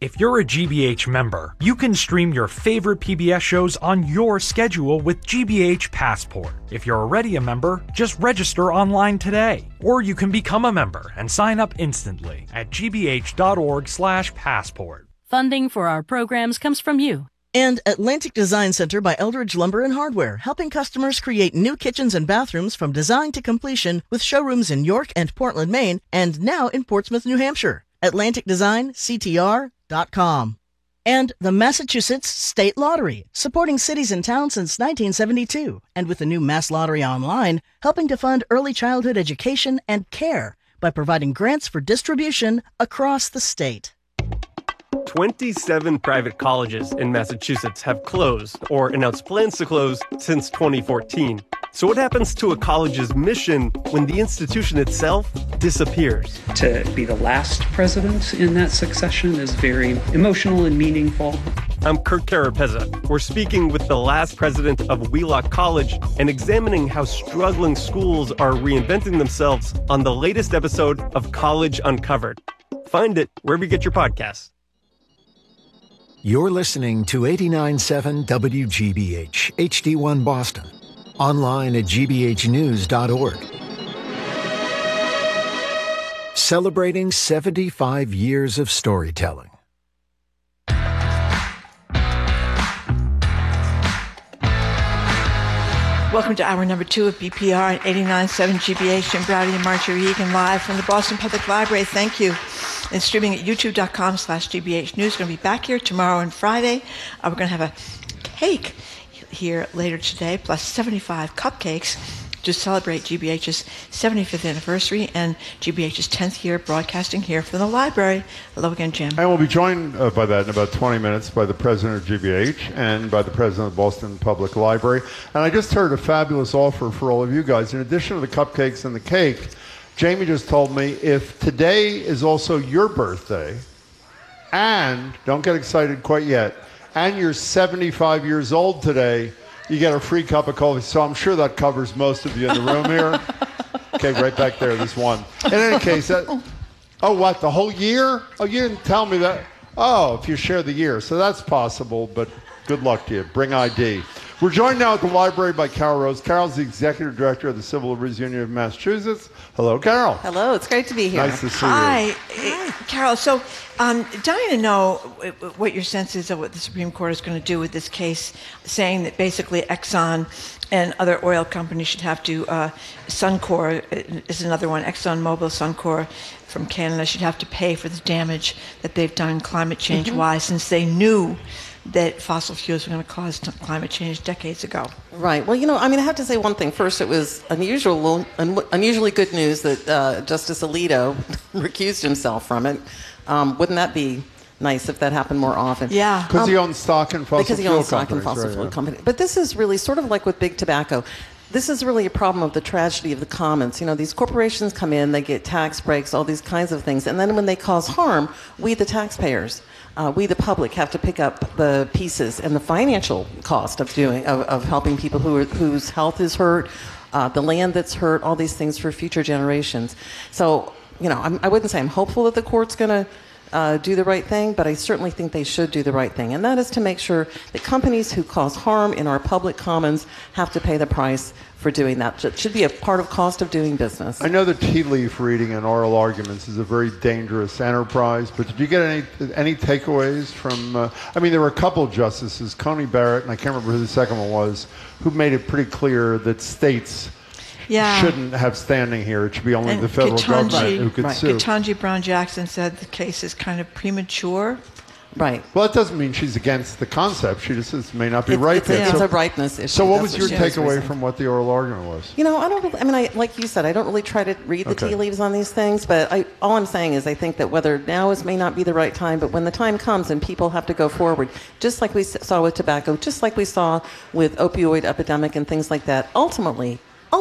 If you're a GBH member, you can stream your favorite PBS shows on your schedule with GBH Passport. If you're already a member, just register online today. Or you can become a member and sign up instantly at gbh.org/passport. Funding for our programs comes from you. And Atlantic Design Center by Eldridge Lumber and Hardware, helping customers create new kitchens and bathrooms from design to completion with showrooms in York and Portland, Maine, and now in Portsmouth, New Hampshire. AtlanticDesignCTR.com. And the Massachusetts State Lottery, supporting cities and towns since 1972. And with the new Mass Lottery Online, helping to fund early childhood education and care by providing grants for distribution across the state. 27 private colleges in Massachusetts have closed or announced plans to close since 2014. So what happens to a college's mission when the institution itself disappears? To be the last president in that succession is very emotional and meaningful. I'm Kirk Carapezza. We're speaking with the last president of Wheelock College and examining how struggling schools are reinventing themselves on the latest episode of College Uncovered. Find it wherever you get your podcasts. You're listening to 89.7 WGBH, HD1 Boston. Online at gbhnews.org. Celebrating 75 years of storytelling. Welcome to hour number 2 of BPR and 89.7 GBH. Jim Browdy and Marjorie Egan live from the Boston Public Library. Thank you. And streaming at youtube.com/GBH News. We're going to be back here tomorrow and Friday. We're going to have a cake here later today, plus 75 cupcakes to celebrate GBH's 75th anniversary and GBH's 10th year broadcasting here from the library. Hello again, Jim. And we'll be joined by that in about 20 minutes by the president of GBH and by the president of the Boston Public Library. And I just heard a fabulous offer for all of you guys. In addition to the cupcakes and the cake, Jamie just told me if today is also your birthday, and don't get excited quite yet, and you're 75 years old today, you get a free cup of coffee. So I'm sure that covers most of you in the room here. Okay, right back there, this one. In any case, what, the whole year? Oh, you didn't tell me that. Oh, if you share the year. So that's possible, but good luck to you. Bring ID. We're joined now at the library by Carol Rose. Carol's the executive director of the Civil Liberties Union of Massachusetts. Hello, Carol. Hello, it's great to be here. Nice to see you. Hi, Carol. So, dying to know what your sense is of what the Supreme Court is going to do with this case, saying that basically Exxon and other oil companies should have to, Suncor is another one, ExxonMobil, Suncor from Canada, should have to pay for the damage that they've done climate change-wise, since they knew that fossil fuels were going to cause climate change decades ago. Right. Well, I have to say one thing. First, it was unusually good news that Justice Alito recused himself from it. Wouldn't that be nice if that happened more often? Yeah. Because he owns stock in fossil fuel companies. But this is really sort of like with big tobacco. This is really a problem of the tragedy of the commons. These corporations come in, they get tax breaks, all these kinds of things, and then when they cause harm, we, the taxpayers, we, the public, have to pick up the pieces and the financial cost of helping people whose health is hurt, the land that's hurt, all these things for future generations. So, I wouldn't say I'm hopeful that the court's going to do the right thing, but I certainly think they should do the right thing. And that is to make sure that companies who cause harm in our public commons have to pay the price for doing that. It should be a part of cost of doing business. I know that tea leaf reading and oral arguments is a very dangerous enterprise, but did you get any takeaways from, there were a couple of justices, Coney Barrett, and I can't remember who the second one was, who made it pretty clear that states shouldn't have standing here. It should be only the federal government who could sue. Ketanji Brown Jackson said the case is kind of premature. Right. Well, it doesn't mean she's against the concept. She just says it may not be right yet. It's a ripeness issue. So what was your takeaway from what the oral argument was? Like you said, I don't really try to read the tea leaves on these things, but all I'm saying is I think that whether now may not be the right time, but when the time comes and people have to go forward, just like we saw with tobacco, just like we saw with opioid epidemic and things like that, ultimately,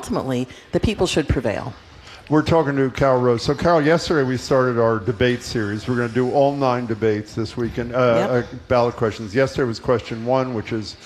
the people should prevail. We're talking to Carol Rose. So, Carol, yesterday we started our debate series. We're going to do all 9 debates this weekend, ballot questions. Yesterday was question 1, which is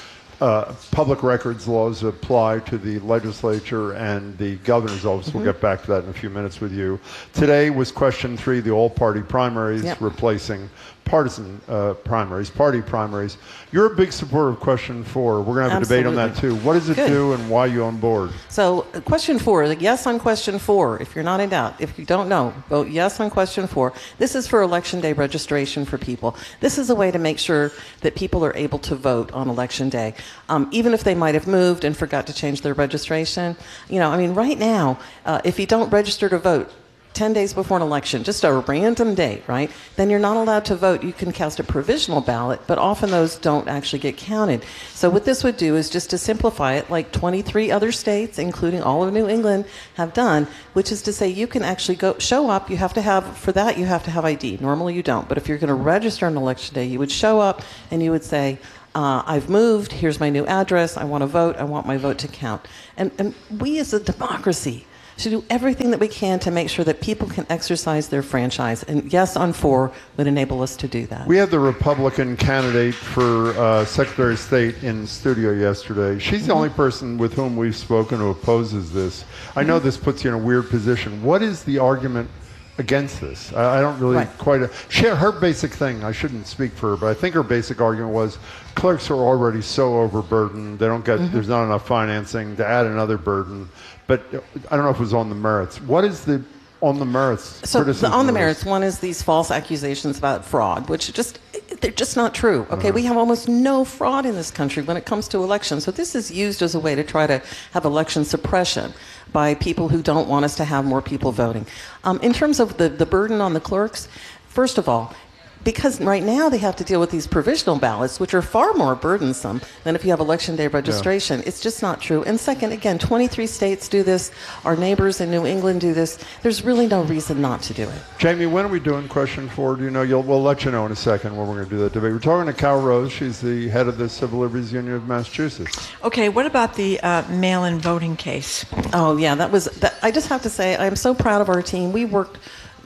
public records laws apply to the legislature and the governor's office. We'll get back to that in a few minutes with you. Today was question 3, the all-party primaries, replacing partisan primaries, party primaries. You're a big supporter of question 4. We're going to have a debate on that too. What does it do and why are you on board? So question 4, yes on question 4, if you're not in doubt. If you don't know, vote yes on question 4. This is for Election Day registration for people. This is a way to make sure that people are able to vote on Election Day. Even if they might have moved and forgot to change their registration. You know, I mean, right now, if you don't register to vote 10 days before an election, just a random date, right? Then you're not allowed to vote. You can cast a provisional ballot, but often those don't actually get counted. So what this would do is just to simplify it, like 23 other states, including all of New England, have done, which is to say you can actually go show up. You have to have, for that, you have to have ID. Normally you don't, but if you're going to register on Election Day, you would show up and you would say, I've moved, here's my new address, I want to vote, I want my vote to count. And we as a democracy should do everything that we can to make sure that people can exercise their franchise. And yes on 4 would enable us to do that. We had the Republican candidate for Secretary of State in studio yesterday. She's the only person with whom we've spoken who opposes this. I know this puts you in a weird position. What is the argument against this? I don't really quite... her basic thing, I shouldn't speak for her, but I think her basic argument was clerks are already so overburdened. They don't get... There's not enough financing to add another burden. But I don't know if it was on the merits. What is the on the merits? So on the merits, one is these false accusations about fraud, which they're just not true. Okay, we have almost no fraud in this country when it comes to elections. So this is used as a way to try to have election suppression by people who don't want us to have more people voting. In terms of the burden on the clerks, first of all, because right now they have to deal with these provisional ballots, which are far more burdensome than if you have Election Day registration. It's just not true. And second, again, 23 states do this. Our neighbors in New England do this. There's really no reason not to do it. Jamie, when are we doing question 4? Do you know? We'll let you know in a second when we're going to do that debate. We're talking to Cal Rose. She's the head of the Civil Liberties Union of Massachusetts. Okay, what about the mail-in voting case? Oh, yeah, I just have to say, I'm so proud of our team. We worked...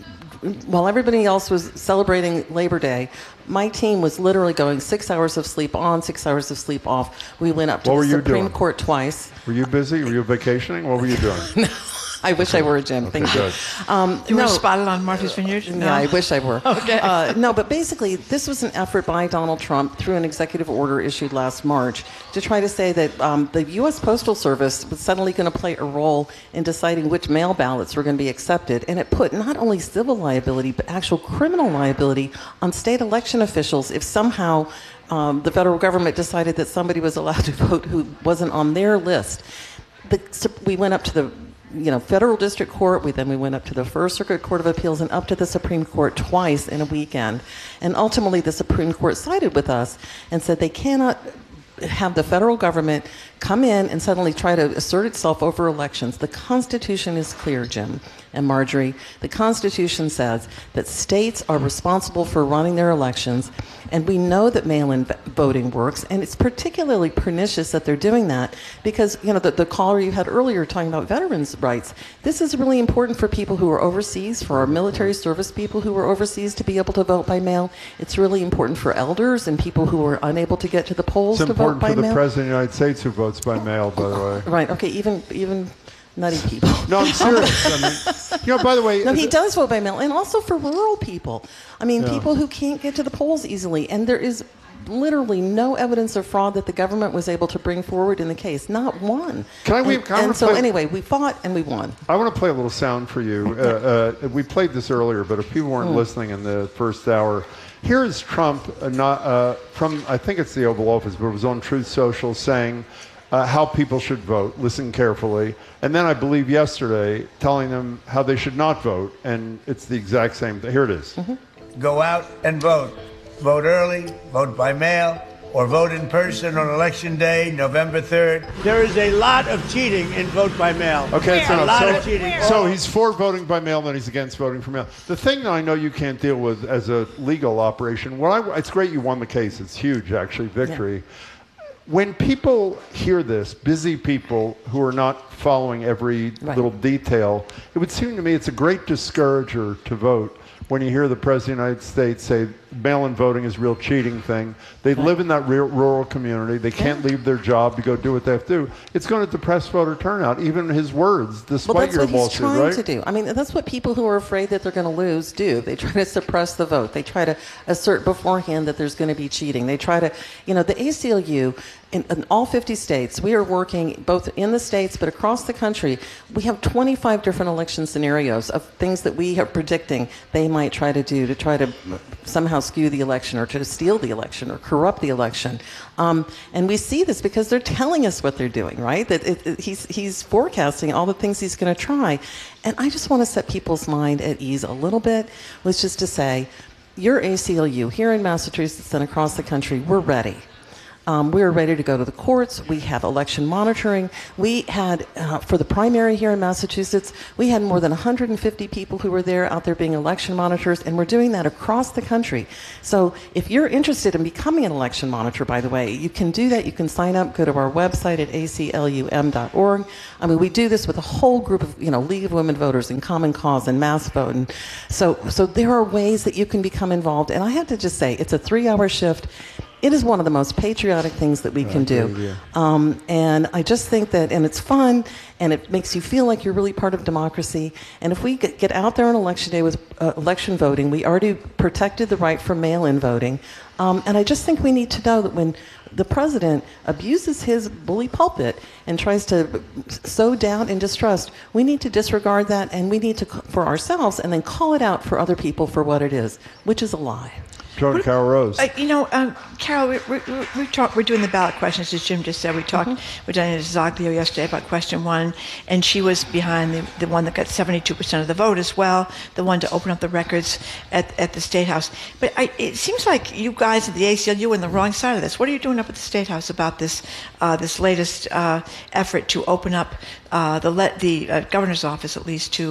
While everybody else was celebrating Labor Day, my team was literally going 6 hours of sleep on, 6 hours of sleep off. We went up to the Supreme Court twice. Were you busy? Were you vacationing? What were you doing? No. I wish I were, Jim. Thank you. You were spotted on Martha's Vineyard? No, I wish I were. Okay. No, but basically, this was an effort by Donald Trump through an executive order issued last March to try to say that the U.S. Postal Service was suddenly going to play a role in deciding which mail ballots were going to be accepted. And it put not only civil liability, but actual criminal liability on state election officials if somehow the federal government decided that somebody was allowed to vote who wasn't on their list. We went up to the federal district court. We went up to the First Circuit Court of Appeals and up to the Supreme Court twice in a weekend. And ultimately, the Supreme Court sided with us and said they cannot have the federal government come in and suddenly try to assert itself over elections. The Constitution is clear, Jim and Marjorie. The Constitution says that states are responsible for running their elections, and we know that mail-in voting works, and it's particularly pernicious that they're doing that because, the caller you had earlier talking about veterans' rights, this is really important for people who are overseas, for our military service people who are overseas to be able to vote by mail. It's really important for elders and people who are unable to get to the polls to vote by mail. It's important for the President of the United States who votes by mail, by the way. Right, okay, even nutty people. No, I'm serious. By the way... No, he does vote by mail, and also for rural people. People who can't get to the polls easily, and there is literally no evidence of fraud that the government was able to bring forward in the case. Not one. Anyway, we fought and we won. I want to play a little sound for you. We played this earlier, but if people weren't listening in the first hour, here is Trump from, I think it's the Oval Office, but it was on Truth Social, saying how people should vote. Listen carefully. And then I believe yesterday telling them how they should not vote. And it's the exact same thing. Here it is. Go out and vote. Vote early, vote by mail, or vote in person on Election Day, November 3rd. There is a lot of cheating in vote by mail. Okay, a lot of cheating. So he's for voting by mail, then he's against voting for mail. The thing that I know you can't deal with as a legal operation, it's great you won the case. It's huge, actually, victory. Yeah. When people hear this, busy people who are not following every little detail, it would seem to me it's a great discourager to vote when you hear the President of the United States say mail-in voting is a real cheating thing. They live in that rural community. They can't leave their job to go do what they have to do. It's going to depress voter turnout, even his words, despite your lawsuit, right? Well, that's what he's trying to do. I mean, that's what people who are afraid that they're going to lose do. They try to suppress the vote. They try to assert beforehand that there's going to be cheating. They try to, the ACLU, in all 50 states, we are working both in the states but across the country. We have 25 different election scenarios of things that we are predicting they might try to do to try to somehow skew the election or to steal the election or corrupt the election. And we see this because they're telling us what they're doing, right? That he's forecasting all the things he's going to try. And I just want to set people's mind at ease a little bit, which is to say, your ACLU here in Massachusetts and across the country, we're ready. We're ready to go to the courts. We have election monitoring. We had, for the primary here in Massachusetts, we had more than 150 people who were out there being election monitors, and we're doing that across the country. So if you're interested in becoming an election monitor, by the way, you can do that. You can sign up, go to our website at aclum.org. I mean, we do this with a whole group of, League of Women Voters and Common Cause and Mass Vote. And so there are ways that you can become involved. And I have to just say, it's a 3-hour shift. It is one of the most patriotic things that we can do. And I just think that, and it's fun, and it makes you feel like you're really part of democracy. And if we get out there on election day with election voting, we already protected the right for mail-in voting. And I just think we need to know that when the president abuses his bully pulpit and tries to sow doubt and distrust, we need to disregard that, and we need to, for ourselves, and then call it out for other people for what it is, which is a lie. Joan Carol Rose. Carol, we're doing the ballot questions, as Jim just said. We talked with Diana Zaglio yesterday about question 1, and she was behind the one that got 72% of the vote as well, the one to open up the records at the State House. But it seems like you guys at the ACLU are on the wrong side of this. What are you doing up at the State House about this latest effort to open up the governor's office, at least, to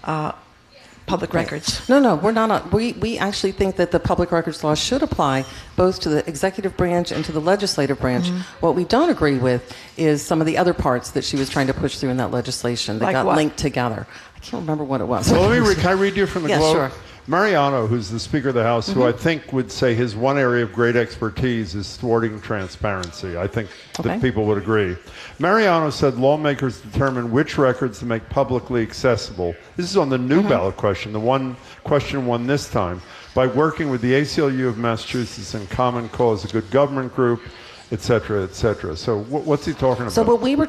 public records? No, we're not. We actually think that the public records law should apply both to the executive branch and to the legislative branch. What we don't agree with is some of the other parts that she was trying to push through in that legislation that got linked together. I can't remember what it was. Well, can I read you from the Globe? Sure. Mariano, who's the Speaker of the House, who I think would say his one area of great expertise is thwarting transparency. I think that people would agree. Mariano said lawmakers determine which records to make publicly accessible. This is on the new ballot question, the question 1 this time, by working with the ACLU of Massachusetts and Common Cause, a good government group, et cetera, et cetera. So what's he talking about? So what we were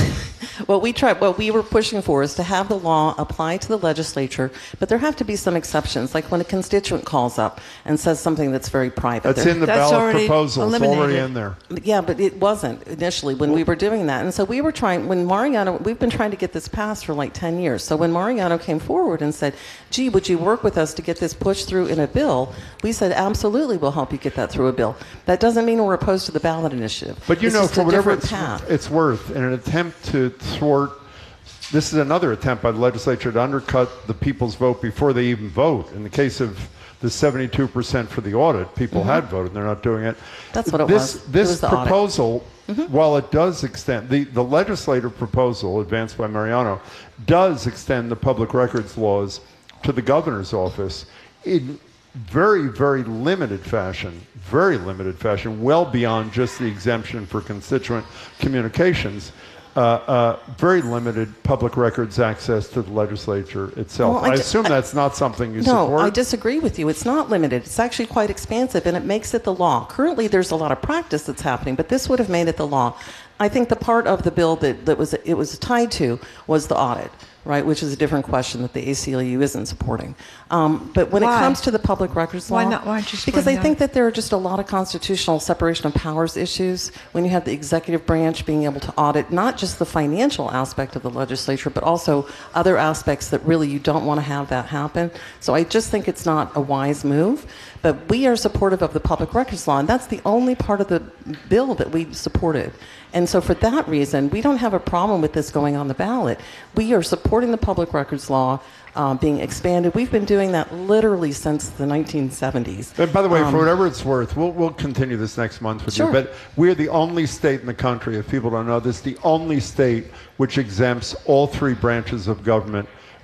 what we were pushing for is to have the law apply to the legislature, but there have to be some exceptions, like when a constituent calls up and says something that's very private. That's in the ballot proposal. It's already in there. Yeah, but it wasn't initially when we were doing that. And so we were trying, we've been trying to get this passed for like 10 years. So when Mariano came forward and said, gee, would you work with us to get this pushed through in a bill? We said, absolutely, we'll help you get that through a bill. That doesn't mean we're opposed to the ballot initiative. But for whatever it's worth, in an attempt to thwart, this is another attempt by the legislature to undercut the people's vote before they even vote. In the case of the 72% for the audit, people had voted, they're not doing it. That's what it was. This proposal, while it does extend, the legislative proposal advanced by Mariano does extend the public records laws to the governor's office in very, very limited fashion, well beyond just the exemption for constituent communications. Very limited public records access to the legislature itself. Well, I assume that's not something you support? No, I disagree with you. It's not limited. It's actually quite expansive, and it makes it the law. Currently, there's a lot of practice that's happening, but this would have made it the law. I think the part of the bill that it was tied to was the audit, right, which is a different question that the ACLU isn't supporting. But when it comes to the public records law, why aren't you because I think that there are just a lot of constitutional separation of powers issues when you have the executive branch being able to audit not just the financial aspect of the legislature, but also other aspects that really you don't want to have that happen. So I just think it's not a wise move. But we are supportive of the public records law, and that's the only part of the bill that we supported. And so for that reason, we don't have a problem with this going on the ballot. We are supporting the public records law being expanded. We've been doing that literally since the 1970s. And by the way, for whatever it's worth, we'll continue this next month with you. But we're the only state in the country, if people don't know this, the only state which exempts all 3 branches of government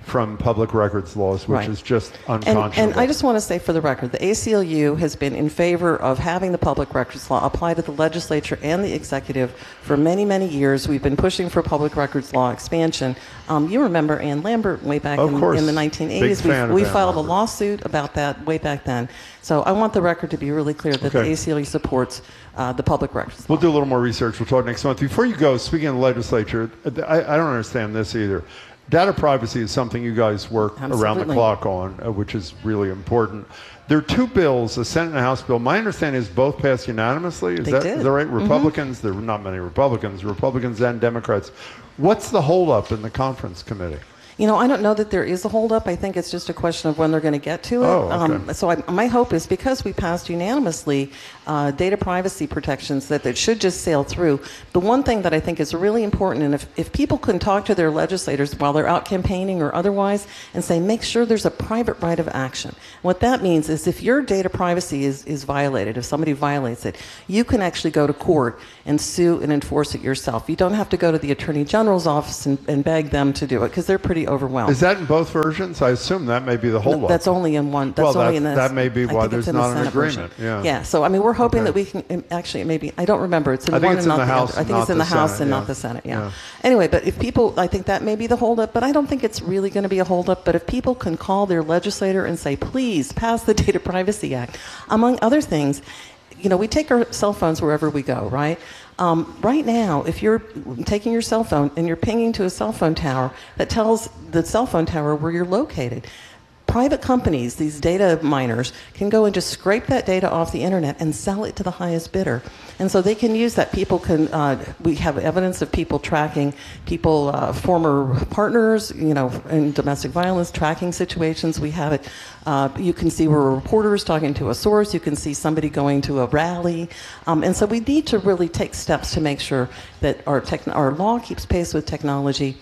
from public records laws, which Right. is just unconscionable. And I just want to say for the record, the ACLU has been in favor of having the public records law apply to the legislature and the executive for many, many years. We've been pushing for public records law expansion. You remember Ann Lambert way back Of course. in the Big 1980s. fan of We Ann filed Lambert. a lawsuit about that way back then. So I want the record to be really clear that Okay. the ACLU supports the public records. We'll do a little more research. We'll talk next month. Before you go, speaking of the legislature, I don't understand this either. Data privacy is something you guys work around the Absolutely. clock on, which is really important. There are two bills, a Senate and a House bill. My understanding is both passed unanimously. Is They that did. is that right? Republicans, there were not many Republicans and Democrats. What's the holdup in the conference committee? You know, I don't know that there is a holdup. I think it's just a question of when they're going to get to it. Oh, okay. So my hope is because we passed unanimously data privacy protections that it should just sail through. The one thing that I think is really important, and if people can talk to their legislators while they're out campaigning or otherwise and say, make sure there's a private right of action. What that means is if your data privacy is violated, if somebody violates it, you can actually go to court and sue and enforce it yourself. You don't have to go to the Attorney General's office and beg them to do it because they're pretty overwhelmed. Is that in both versions? I assume that may be the holdup. That's only in one. Well, Only in the, that may be I why think there's it's in the not an Senate agreement. version. Yeah. So I mean, we're hoping Okay. that we can actually maybe I don't remember. It's in I think one it's and in not the House other. I think and it's in not the the House Senate, and yeah. not the Senate. Yeah. Anyway, but if people, I think that may be the holdup, but I don't think it's really going to be a holdup. But if people can call their legislator and say, please pass the Data Privacy Act, among other things, you know, we take our cell phones wherever we go, right? Right now, if you're taking your cell phone and you're pinging to a cell phone tower that tells the cell phone tower where you're located, private companies, these data miners, can go and just scrape that data off the internet and sell it to the highest bidder. And so they can use that. People can, we have evidence of people tracking people, former partners, you know, in domestic violence, tracking situations. We have it. You can see where a reporter is talking to a source. You can see somebody going to a rally. And so we need to really take steps to make sure that our law keeps pace with technology.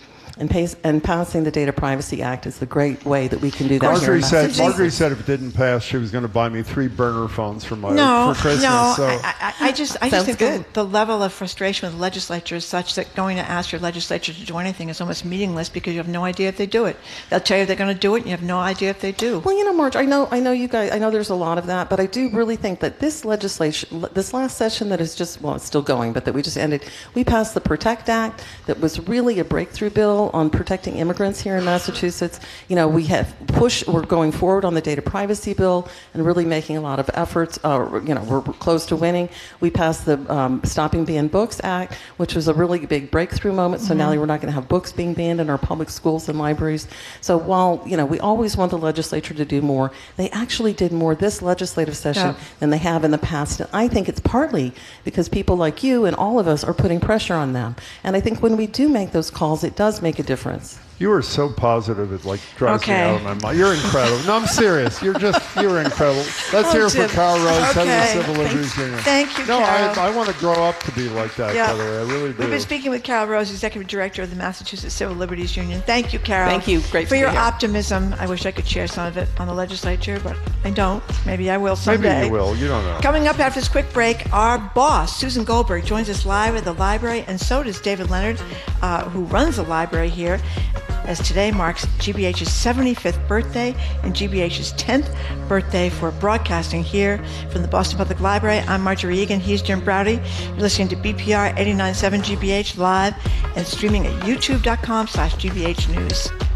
And passing the Data Privacy Act is the great way that we can do that. Marjorie said if it didn't pass, she was going to buy me 3 burner phones for Christmas. I just think good. the level of frustration with the legislature is such that going to ask your legislature to do anything is almost meaningless because you have no idea if they do it. They'll tell you they're going to do it, and you have no idea if they do. Well, you know, Marge, I know you guys. I know there's a lot of that, but I do really think that this legislation, this last session that is just, well, it's still going, but that we just ended, we passed the PROTECT Act that was really a breakthrough bill on protecting immigrants here in Massachusetts. You know, we're going forward on the data privacy bill and really making a lot of efforts. You know, we're close to winning. We passed the Stopping Banned Books Act, which was a really big breakthrough moment. So now we're not going to have books being banned in our public schools and libraries. So while, you know, we always want the legislature to do more, they actually did more this legislative session than they have in the past. And I think it's partly because people like you and all of us are putting pressure on them. And I think when we do make those calls, it does make a difference. You are so positive, it like drives me out of my mind. You're incredible. No, I'm serious. You're incredible. Let's hear Jim. for Carol Rose, head of the Civil Thank- Liberties Union. thank you, No, Carol. I want to grow up to be like that, by the way. I really do. We've been speaking with Carol Rose, Executive Director of the Massachusetts Civil Liberties Union. Thank you, Carol. Thank you. Great for to be your here. optimism. I wish I could share some of it on the legislature, but I don't. Maybe I will someday. Maybe you will. You don't know. Coming up after this quick break, our boss, Susan Goldberg, joins us live at the library, and so does David Leonard, who runs the library here, as today marks GBH's 75th birthday and GBH's 10th birthday for broadcasting here from the Boston Public Library. I'm Marjorie Egan. He's Jim Browdy. You're listening to BPR 89.7 GBH live and streaming at youtube.com/GBH News.